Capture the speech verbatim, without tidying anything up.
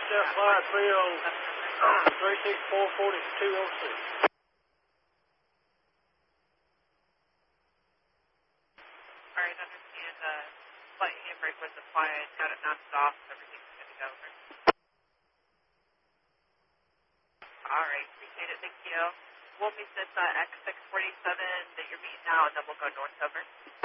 Chef Flight three oh three six four forty-two oh six. All right, understand. Uh, flight handbrake was applied, got it knocked off, everything's good to go. All right, appreciate it. Thank you. We'll meet this uh, X six forty-seven that you're meeting now, and then we'll go north over.